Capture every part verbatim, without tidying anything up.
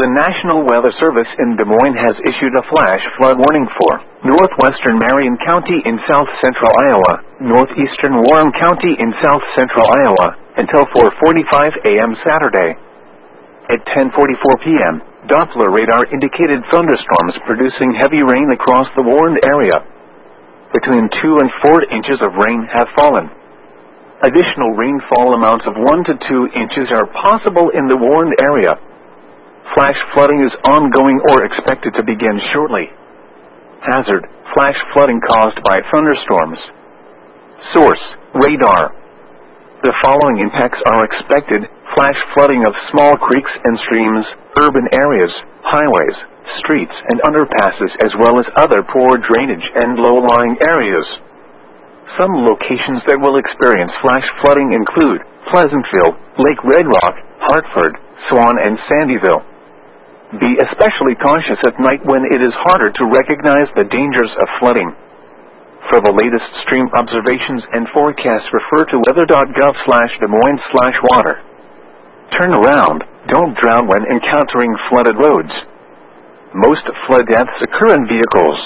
The National Weather Service in Des Moines has issued a flash flood warning for northwestern Marion County in south-central Iowa, northeastern Warren County in south-central Iowa, until four forty-five a m Saturday. At ten forty-four p m, Doppler radar indicated thunderstorms producing heavy rain across the warned area. Between two and four inches of rain have fallen. Additional rainfall amounts of one to two inches are possible in the warned area. Flash flooding is ongoing or expected to begin shortly. Hazard: flash flooding caused by thunderstorms. Source: radar. The following impacts are expected: flash flooding of small creeks and streams, urban areas, highways, streets and underpasses, as well as other poor drainage and low-lying areas. Some locations that will experience flash flooding include Pleasantville, Lake Red Rock, Hartford, Swan and Sandyville. Be especially cautious at night when it is harder to recognize the dangers of flooding. For the latest stream observations and forecasts, refer to weather.gov slash Des Moines slash water. Turn around. Don't drown when encountering flooded roads. Most flood deaths occur in vehicles.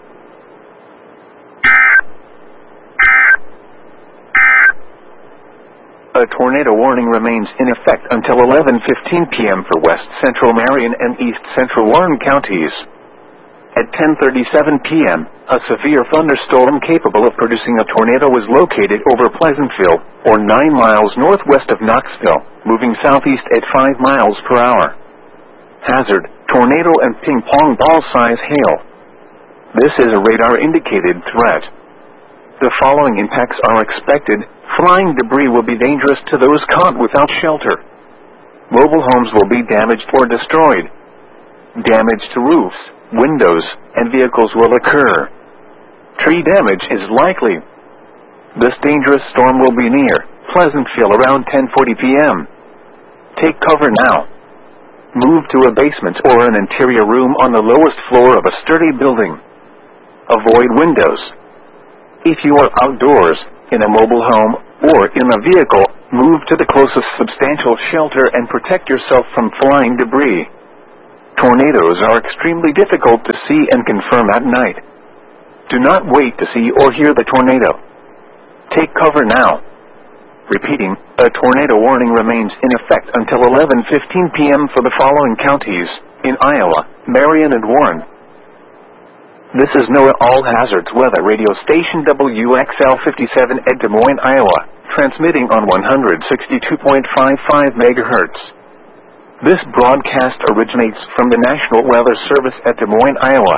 A tornado warning remains in effect until eleven fifteen p m for west central Marion and east central Warren counties. At ten thirty-seven p m, a severe thunderstorm capable of producing a tornado was located over Pleasantville, or nine miles northwest of Knoxville, moving southeast at five miles per hour. Hazard: tornado and ping-pong ball-size hail. This is a radar-indicated threat. The following impacts are expected. Flying debris will be dangerous to those caught without shelter. Mobile homes will be damaged or destroyed. Damage to roofs, windows, and vehicles will occur. Tree damage is likely. This dangerous storm will be near Pleasantville around ten forty p m Take cover now. Move to a basement or an interior room on the lowest floor of a sturdy building. Avoid windows. If you are outdoors, in a mobile home, or in a vehicle, move to the closest substantial shelter and protect yourself from flying debris. Tornadoes are extremely difficult to see and confirm at night. Do not wait to see or hear the tornado. Take cover now. Repeating, a tornado warning remains in effect until eleven fifteen p m for the following counties in Iowa, Marion and Warren. This is NOAA All Hazards Weather Radio Station W X L fifty-seven at Des Moines, Iowa, transmitting on one hundred sixty-two point five five megahertz. This broadcast originates from the National Weather Service at Des Moines, Iowa.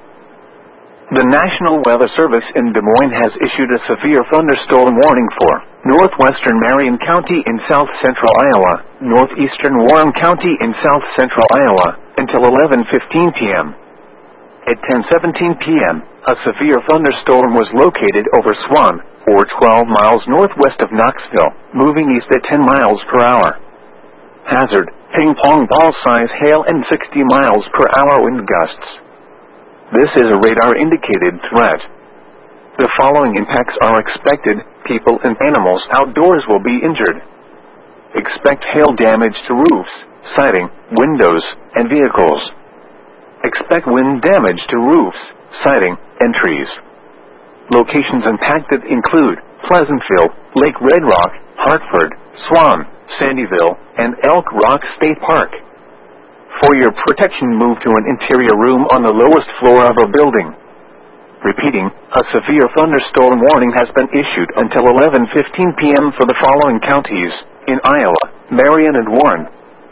The National Weather Service in Des Moines has issued a severe thunderstorm warning for northwestern Marion County in south-central Iowa, northeastern Warren County in south-central Iowa, until eleven fifteen p m At ten seventeen p m, a severe thunderstorm was located over Swan, or twelve miles northwest of Knoxville, moving east at ten miles per hour. Hazard: ping-pong ball-size hail and sixty miles per hour wind gusts. This is a radar-indicated threat. The following impacts are expected: people and animals outdoors will be injured. Expect hail damage to roofs, siding, windows, and vehicles. Expect wind damage to roofs, siding, and trees. Locations impacted include Pleasantville, Lake Red Rock, Hartford, Swan, Sandyville, and Elk Rock State Park. For your protection, move to an interior room on the lowest floor of a building. Repeating, a severe thunderstorm warning has been issued until eleven fifteen p m for the following counties in Iowa, Marion, and Warren.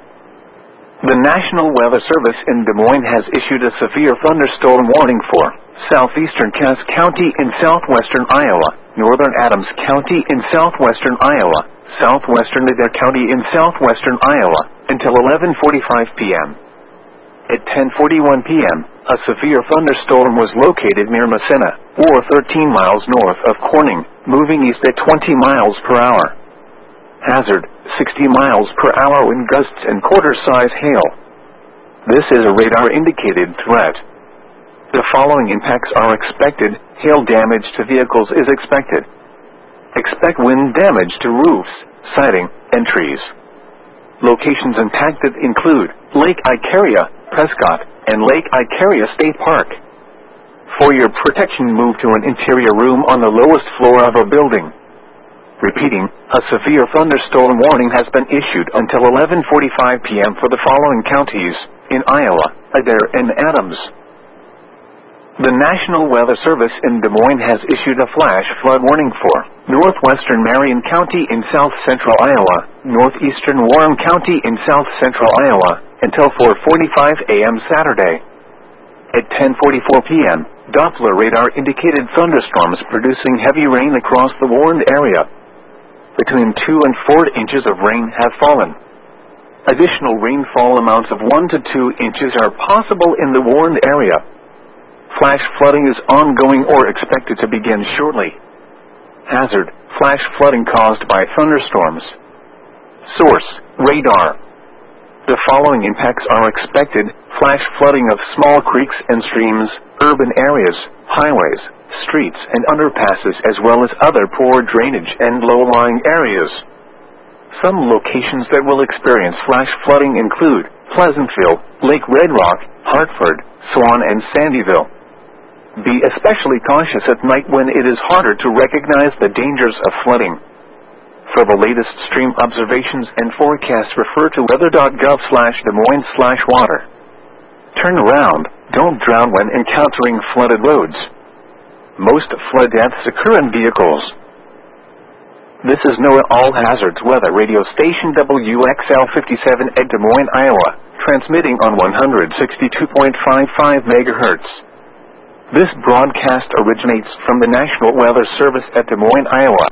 The National Weather Service in Des Moines has issued a severe thunderstorm warning for southeastern Cass County in southwestern Iowa, northern Adams County in southwestern Iowa, southwestern Adair County in southwestern Iowa, until eleven forty-five p m At ten forty-one p m, a severe thunderstorm was located near Massena, or thirteen miles north of Corning, moving east at twenty miles per hour. Hazard: sixty miles per hour wind gusts and quarter-size hail. This is a radar-indicated threat. The following impacts are expected: hail damage to vehicles is expected. Expect wind damage to roofs, siding, and trees. Locations impacted include Lake Icaria, Prescott, and Lake Icaria State Park. For your protection, move to an interior room on the lowest floor of a building. Repeating, a severe thunderstorm warning has been issued until eleven forty-five p.m. for the following counties in Iowa, Adair, and Adams. The National Weather Service in Des Moines has issued a flash flood warning for northwestern Marion County in south-central Iowa, northeastern Warren County in south-central Iowa, until four forty-five a.m. Saturday. At ten forty-four p.m., Doppler radar indicated thunderstorms producing heavy rain across the warned area. Between two and four inches of rain have fallen. Additional rainfall amounts of one to two inches are possible in the warned area. Flash flooding is ongoing or expected to begin shortly. Hazard: flash flooding caused by thunderstorms. Source: radar. The following impacts are expected: flash flooding of small creeks and streams, urban areas, highways, streets and underpasses, as well as other poor drainage and low-lying areas. Some locations that will experience flash flooding include Pleasantville, Lake Red Rock, Hartford, Swan, and Sandyville. Be especially cautious at night when it is harder to recognize the dangers of flooding. For the latest stream observations and forecasts, refer to weather.gov slash Des Moines slash water. Turn around. Don't drown when encountering flooded roads. Most flood deaths occur in vehicles. This is NOAA All Hazards Weather Radio Station W X L fifty-seven at Des Moines, Iowa, transmitting on one hundred sixty-two point five five megahertz. This broadcast originates from the National Weather Service at Des Moines, Iowa.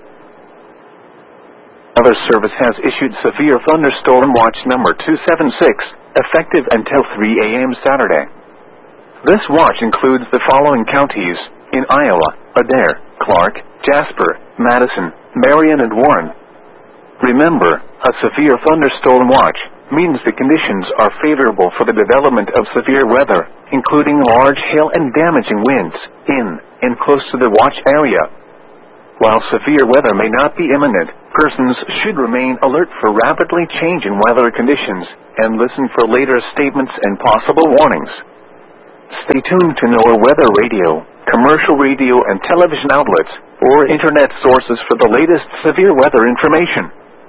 Weather Service has issued Severe Thunderstorm Watch number two seven six, effective until three a.m. Saturday. This watch includes the following counties in Iowa: Adair, Clark, Jasper, Madison, Marion, and Warren. Remember, a severe thunderstorm watch means the conditions are favorable for the development of severe weather, including large hail and damaging winds, in and close to the watch area. While severe weather may not be imminent, persons should remain alert for rapidly changing weather conditions and listen for later statements and possible warnings. Stay tuned to NOAA Weather Radio, commercial radio and television outlets, or internet sources for the latest severe weather information.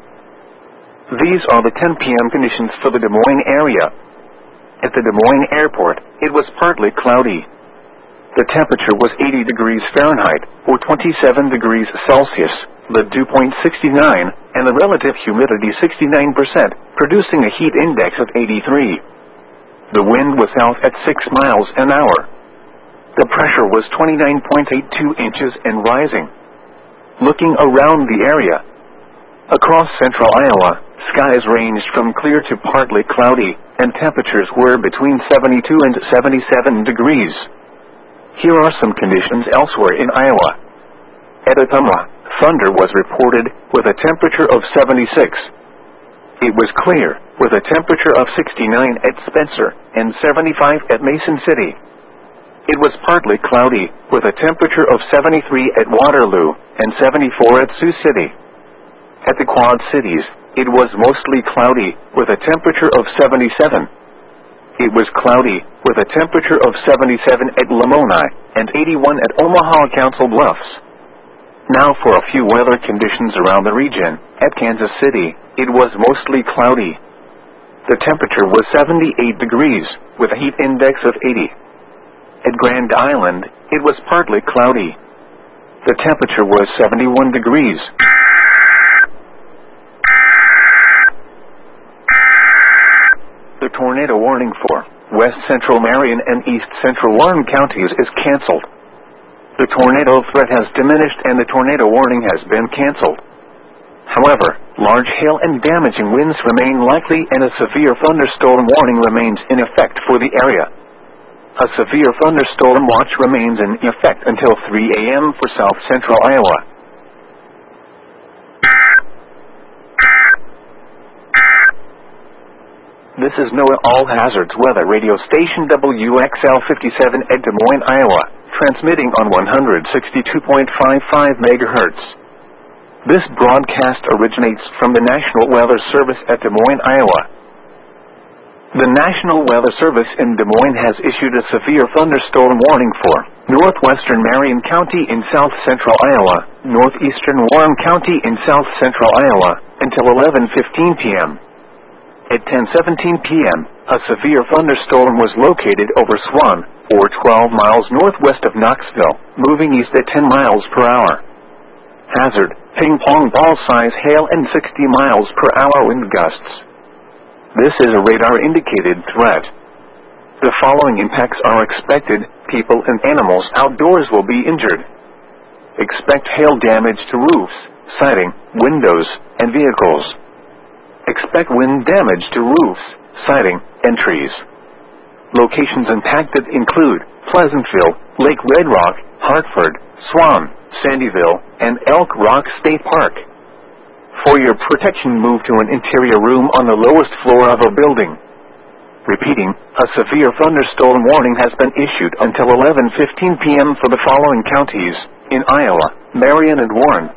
These are the ten p.m. conditions for the Des Moines area. At the Des Moines Airport, it was partly cloudy. The temperature was eighty degrees Fahrenheit, or twenty-seven degrees Celsius, the dew point sixty-nine, and the relative humidity sixty-nine percent, producing a heat index of eighty-three. The wind was south at six miles an hour. The pressure was twenty-nine point eight two inches and rising. Looking around the area, across central Iowa, skies ranged from clear to partly cloudy, and temperatures were between seventy-two and seventy-seven degrees. Here are some conditions elsewhere in Iowa. At Ottumwa, thunder was reported with a temperature of seventy-six. It was clear, with a temperature of sixty-nine at Spencer and seventy-five at Mason City. It was partly cloudy, with a temperature of seventy-three at Waterloo and seventy-four at Sioux City. At the Quad Cities, it was mostly cloudy, with a temperature of seventy-seven. It was cloudy, with a temperature of seventy-seven at Lamoni and eighty-one at Omaha Council Bluffs. Now for a few weather conditions around the region. At Kansas City, it was mostly cloudy. The temperature was seventy-eight degrees, with a heat index of eighty. At Grand Island, it was partly cloudy. The temperature was seventy-one degrees. The tornado warning for West Central Marion and East Central Warren counties is canceled. The tornado threat has diminished and the tornado warning has been canceled. However, large hail and damaging winds remain likely and a severe thunderstorm warning remains in effect for the area. A severe thunderstorm watch remains in effect until three a.m. for south central Iowa. This is NOAA All Hazards Weather Radio Station W X L fifty-seven at Des Moines, Iowa, transmitting on one hundred sixty-two point five five megahertz. This broadcast originates from the National Weather Service at Des Moines, Iowa. The National Weather Service in Des Moines has issued a severe thunderstorm warning for northwestern Marion County in south-central Iowa, northeastern Warren County in south-central Iowa, until eleven fifteen p.m. At ten seventeen p.m., a severe thunderstorm was located over Swan, or twelve miles northwest of Knoxville, moving east at ten miles per hour. Hazard, ping-pong ball-size hail and sixty miles per hour wind gusts. This is a radar-indicated threat. The following impacts are expected. People and animals outdoors will be injured. Expect hail damage to roofs, siding, windows, and vehicles. Expect wind damage to roofs, siding, and trees. Locations impacted include Pleasantville, Lake Red Rock, Hartford, Swan, Sandyville, and Elk Rock State Park. For your protection, move to an interior room on the lowest floor of a building. Repeating, a severe thunderstorm warning has been issued until eleven fifteen p.m. for the following counties in Iowa, Marion, and Warren.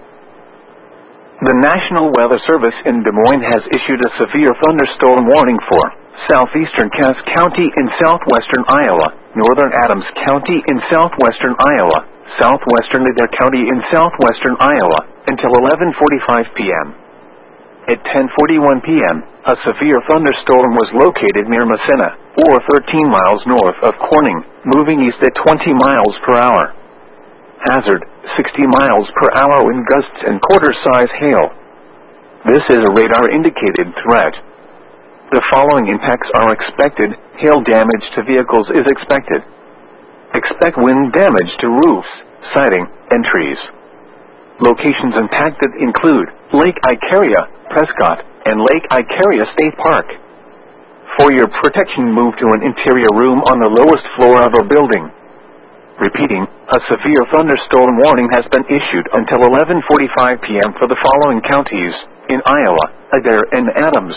The National Weather Service in Des Moines has issued a severe thunderstorm warning for southeastern Cass County in southwestern Iowa, northern Adams County in southwestern Iowa, southwestern Adair County in southwestern Iowa, until eleven forty-five p.m. At ten forty-one p.m., a severe thunderstorm was located near Massena, or thirteen miles north of Corning, moving east at twenty miles per hour. Hazard, sixty miles per hour wind gusts and quarter-size hail. This is a radar-indicated threat. The following impacts are expected. Hail damage to vehicles is expected. Expect wind damage to roofs, siding, and trees. Locations impacted include Lake Icaria, Prescott, and Lake Icaria State Park. For your protection, move to an interior room on the lowest floor of a building. Repeating, a severe thunderstorm warning has been issued until eleven forty-five p.m. for the following counties in Iowa, Adair, and Adams.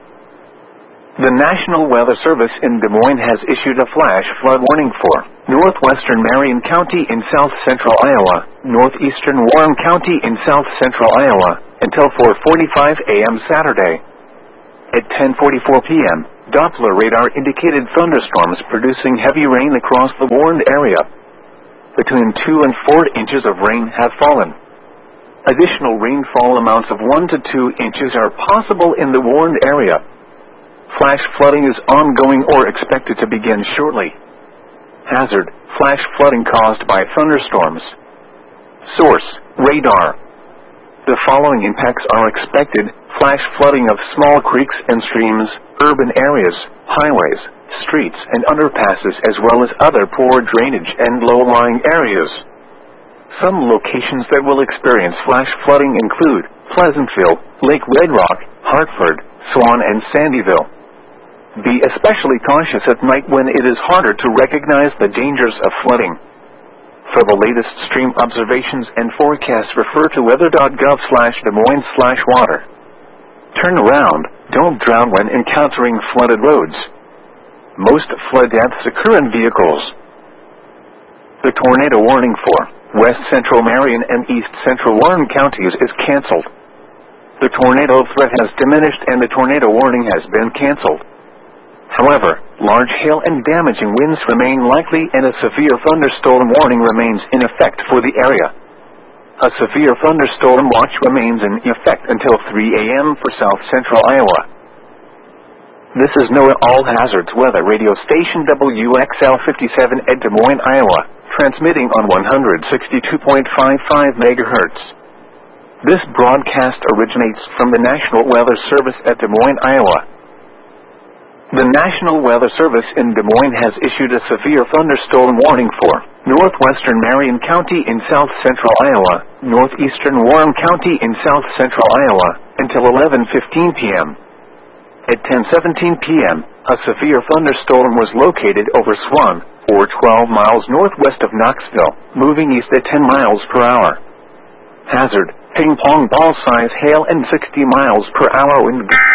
The National Weather Service in Des Moines has issued a flash flood warning for northwestern Marion County in south-central Iowa, northeastern Warren County in south-central Iowa, until four forty-five a.m. Saturday. At ten forty-four p.m., Doppler radar indicated thunderstorms producing heavy rain across the warned area. Between two and four inches of rain have fallen. Additional rainfall amounts of one to two inches are possible in the warned area. Flash flooding is ongoing or expected to begin shortly. Hazard, flash flooding caused by thunderstorms. Source, radar. The following impacts are expected: flash flooding of small creeks and streams, urban areas, highways, streets, and underpasses, as well as other poor drainage and low-lying areas. Some locations that will experience flash flooding include Pleasantville, Lake Red Rock, Hartford, Swan, and Sandyville. Be especially cautious at night when it is harder to recognize the dangers of flooding. For the latest stream observations and forecasts, refer to weather.gov slash Des Moines slash water. Turn around, don't drown when encountering flooded roads. Most flood deaths occur in vehicles. The tornado warning for west central Marion and east central Warren counties is canceled. The tornado threat has diminished and the tornado warning has been canceled. However, large hail and damaging winds remain likely, and a severe thunderstorm warning remains in effect for the area. A severe thunderstorm watch remains in effect until three a.m. for south-central Iowa. This is NOAA All Hazards Weather Radio Station W X L fifty-seven at Des Moines, Iowa, transmitting on one sixty-two point five five megahertz. This broadcast originates from the National Weather Service at Des Moines, Iowa. The National Weather Service in Des Moines has issued a severe thunderstorm warning for northwestern Marion County in south-central Iowa, northeastern Warren County in south-central Iowa, until eleven fifteen p.m. At ten seventeen p.m., a severe thunderstorm was located over Swan, or twelve miles northwest of Knoxville, moving east at ten miles per hour. Hazard, ping-pong ball-size hail and sixty miles per hour wind.